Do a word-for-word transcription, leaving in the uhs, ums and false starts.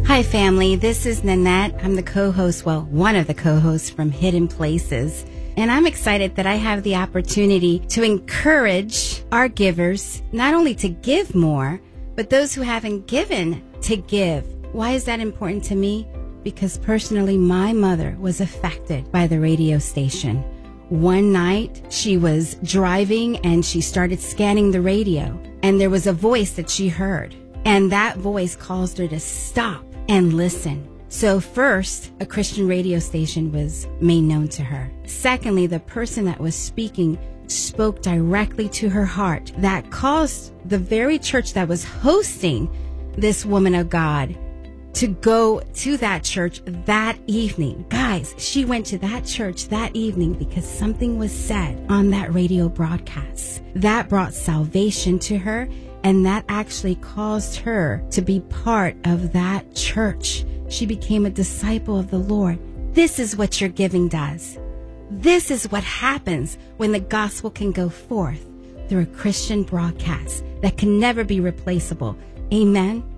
Hi, family. This is Nanette. I'm the co-host, well, one of the co-hosts from Hidden Places. And I'm excited that I have the opportunity to encourage our givers, not only to give more, but those who haven't given to give. Why is that important to me? Because personally, my mother was affected by the radio station. One night, she was driving and she started scanning the radio. And there was a voice that she heard. And that voice caused her to stop and listen. So first, a Christian radio station was made known to her. Secondly, the person that was speaking spoke directly to her heart. That caused the very church that was hosting this woman of God to go to that church that evening. Guys, she went to that church that evening because something was said on that radio broadcast. That brought salvation to her, and that actually caused her to be part of that church. She became a disciple of the Lord. This is what your giving does. This is what happens when the gospel can go forth through a Christian broadcast that can never be replaceable. Amen.